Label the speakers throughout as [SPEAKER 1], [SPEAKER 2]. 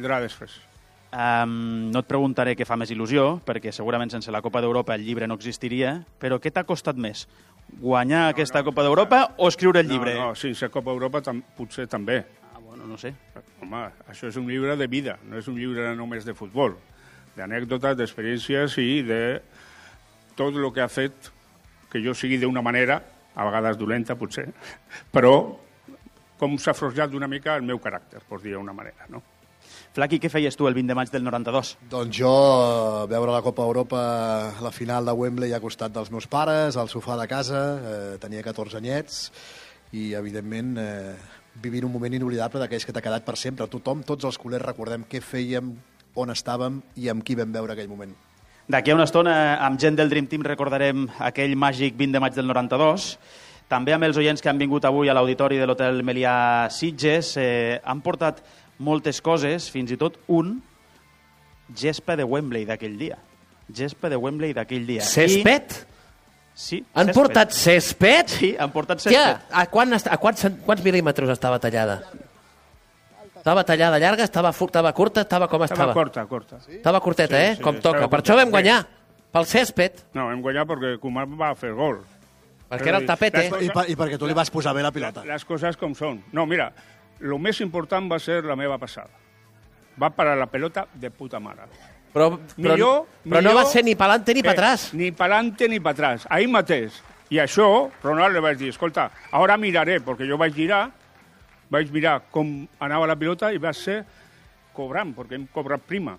[SPEAKER 1] vindrà després.
[SPEAKER 2] No et preguntaré què fa més il·lusió, perquè segurament sense la Copa d'Europa el llibre no existiria, però què t'ha costat més? Guanyar aquesta Copa d'Europa o escriure el llibre?
[SPEAKER 1] No, sense Copa d'Europa potser també.
[SPEAKER 2] Bueno, no sé.
[SPEAKER 1] Home, això és un llibre de vida, no és un llibre només de futbol, d'anècdotes, d'experiències i de tot el que ha fet que jo sigui d'una manera, a vegades dolenta potser, però com s'ha forjat una mica el meu caràcter, per dir d'una manera, no?
[SPEAKER 2] Flaqui, què feies tu el 20 de maig del 92?
[SPEAKER 3] Doncs jo, veure la Copa Europa, la final de Wembley a costat dels meus pares, al sofà de casa, tenia 14 anyets, i evidentment vivint un moment inoblidable d'aquells que t'ha quedat per sempre. Tothom, tots els culers recordem què fèiem, on estàvem i amb qui vam veure aquell moment.
[SPEAKER 2] D'aquí a una estona, amb gent del Dream Team, recordarem aquell màgic 20 de maig del 92. També amb els oients que han vingut avui a l'auditori de l'Hotel Melià Sitges, han portat moltes coses, fins i tot un gespa de Wembley d'aquell dia. Gespa de Wembley d'aquell dia.
[SPEAKER 4] Césped?
[SPEAKER 2] Sí.
[SPEAKER 4] Han portat césped?
[SPEAKER 2] Sí, han portat césped.
[SPEAKER 4] Tia, a quants mil·límetres estava tallada? Estava tallada llarga, estava curta, com estava?
[SPEAKER 1] Estava curta.
[SPEAKER 4] Estava curteta,
[SPEAKER 1] sí,
[SPEAKER 4] com toca. Per això vam guanyar, pel césped.
[SPEAKER 1] No, vam guanyar perquè Koeman va fer gol.
[SPEAKER 4] Perquè era el tapete.
[SPEAKER 3] I perquè tu li vas posar bé la pilota.
[SPEAKER 1] Les coses com són. No, mira, el més important va ser la meva passada. Va parar la pelota de puta mare.
[SPEAKER 4] Però no va ser ni pa'lante ni pa' atrás.
[SPEAKER 1] Ni pa'lante ni pa' atrás. Ahí mateix. I això, Ronald li vaig dir, escolta, ara miraré, perquè jo vaig mirar com anava la pilota i va ser cobrant, perquè hem cobrat prima.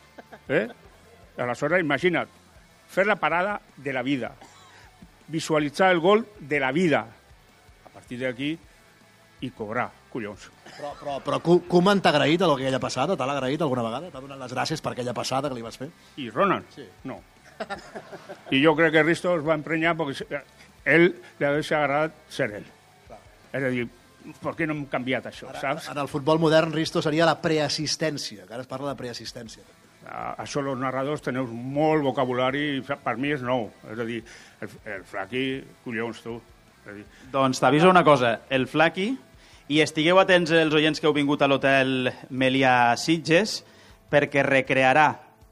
[SPEAKER 1] Aleshores, imagina't, fer la parada de la vida, visualitzar el gol de la vida, a partir d'aquí, i cobrar, collons.
[SPEAKER 3] Però Koeman t'ha agraït el que ella passada? T'ha agraït alguna vegada? T'ha donat les gràcies per aquella passada que li vas fer?
[SPEAKER 1] I Ronald?
[SPEAKER 3] Sí.
[SPEAKER 1] No. I jo crec que Risto es va emprenyar perquè ell li hauria agradat ser ell. És a dir, per què no hem canviat això, saps?
[SPEAKER 3] En el futbol modern, Risto seria la preassistència, que ara es parla de preassistència.
[SPEAKER 1] Això els narradors teniu molt vocabulari i per mi és nou. És a dir, el Flaqui, collons, tu.
[SPEAKER 2] Doncs t'aviso una cosa, el Flaqui, i estigueu atents els oients que heu vingut a l'Hotel Melià Sitges, perquè recrearà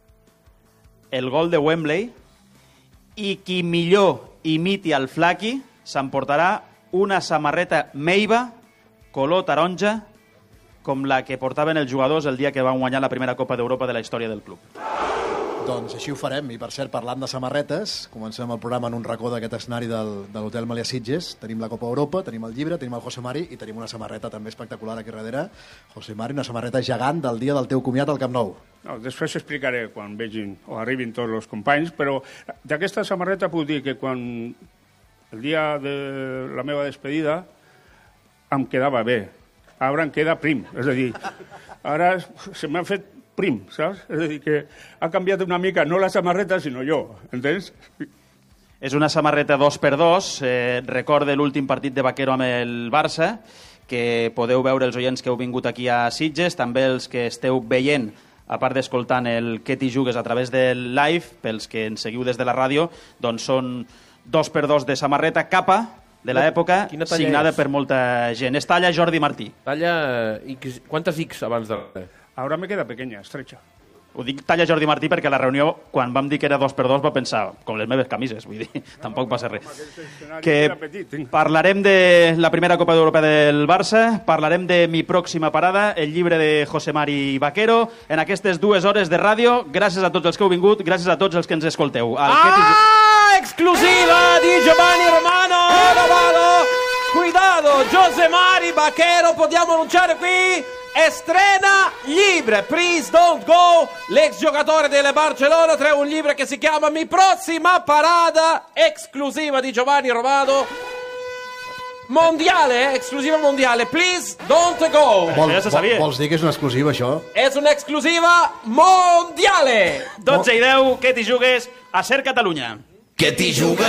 [SPEAKER 2] el gol de Wembley i qui millor imiti el Flaqui s'emportarà una samarreta meiva color taronja com la que portaven els jugadors el dia que van guanyar la primera Copa d'Europa de la història del club.
[SPEAKER 3] Doncs així ho farem. I per cert, parlant de samarretes, comencem el programa en un racó d'aquest escenari de l'Hotel Melià Sitges. Tenim la Copa Europa, tenim el llibre, tenim el José Mari i tenim una samarreta també espectacular aquí darrere. José Mari, una samarreta gegant del dia del teu comiat al Camp Nou.
[SPEAKER 1] No, després explicaré quan vegin o arribin tots els companys, però d'aquesta samarreta puc dir que quan el dia de la meva despedida em quedava bé. Ara em queda prim. És a dir, ara se m'ha fet prim, saps? És a dir, que ha canviat una mica, no la samarreta, sinó jo, entens?
[SPEAKER 2] És una samarreta 2x2, recorda l'últim partit de Vaquero amb el Barça, que podeu veure els oients que heu vingut aquí a Sitges, també els que esteu veient, a part d'escoltant el Que t'hi jugues a través del live, pels que ens seguiu des de la ràdio, doncs són 2x2 de samarreta capa, de l'època, signada per molta gent. És talla Jordi Martí.
[SPEAKER 4] Talla X, quantes X abans de res?
[SPEAKER 1] Ara me queda pequeña, estrecha.
[SPEAKER 2] Ho dic talla Jordi Martí perquè a la reunió, quan vam dir que era 2x2, va pensar, com les meves camises, vull dir, tampoc va ser res. Que parlarem de la primera Copa d'Europa del Barça, parlarem de Mi pròxima parada, el llibre de José Mari Vaquero, en aquestes 2 hores de ràdio. Gràcies a tots els que heu vingut, gràcies a tots els que ens escolteu.
[SPEAKER 4] Exclusiva di Giovanni Romano! Cuidado, José Mari Vaquero, possiamo annunciare qui, estrena libro, Please Don't Go, l'ex giocatore del Barcellona, trae un libro che si chiama Mi prossima parada, esclusiva di Giovanni Romano, mondiale, esclusiva mondiale, Please Don't Go.
[SPEAKER 3] Vols dir que és una exclusiva, això?
[SPEAKER 4] És una exclusiva mondiale.
[SPEAKER 2] 12:10, Que t'hi jugues a Ser Catalunya.
[SPEAKER 5] Que t'hi jugues.